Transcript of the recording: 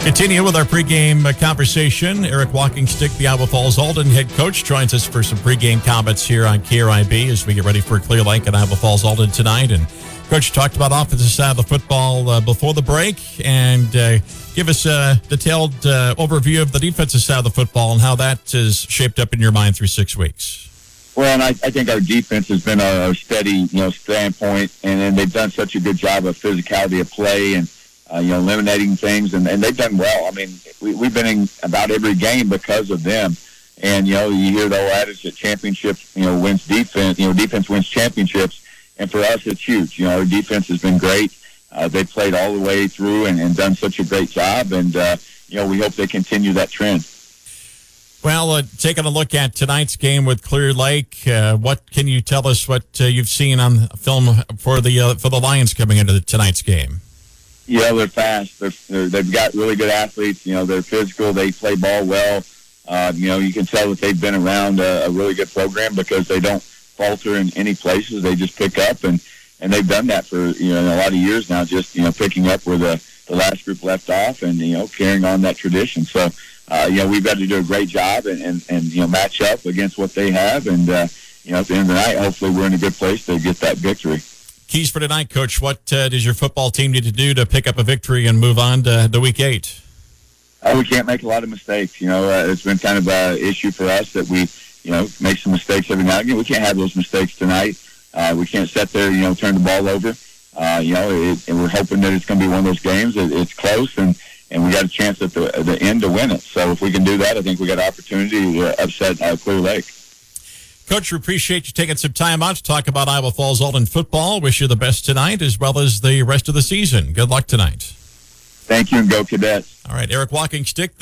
Continue with our pregame conversation. Eric Walkingstick, the Iowa Falls Alden head coach, joins us for some pregame comments here on KRIB as we get ready for Clear Lake and Iowa Falls Alden tonight. And Coach talked about offensive side of the football before the break, and give us a detailed overview of the defensive side of the football and how that is shaped up in your mind through 6 weeks. Well, and I think our defense has been our steady, standpoint, and then they've done such a good job of physicality of play and eliminating things, and they've done well. I mean, we've been in about every game because of them. And, you hear the old adage that championship, wins defense, defense wins championships. And for us, it's huge. Our defense has been great. They've played all the way through and done such a great job. And, we hope they continue that trend. Well, taking a look at tonight's game with Clear Lake, what can you tell us what you've seen on film for the Lions coming into tonight's game? Yeah, they're fast. They've got really good athletes. They're physical. They play ball well. You can tell that they've been around a really good program because they don't falter in any places. They just pick up, and they've done that for a lot of years now. Just picking up where the last group left off, and carrying on that tradition. So we've got to do a great job and match up against what they have. And at the end of the night, hopefully we're in a good place to get that victory. Keys for tonight, Coach. What does your football team need to do to pick up a victory and move on to Week 8? We can't make a lot of mistakes. It's been kind of an issue for us that we, make some mistakes every now and again. We can't have those mistakes tonight. We can't sit there, turn the ball over. And we're hoping that it's going to be one of those games. It's close, and we got a chance at the end to win it. So if we can do that, I think we got an opportunity to upset Clear Lake. Coach, we appreciate you taking some time out to talk about Iowa Falls Alden football. Wish you the best tonight as well as the rest of the season. Good luck tonight. Thank you, and go Cadets. All right, Eric Walkingstick.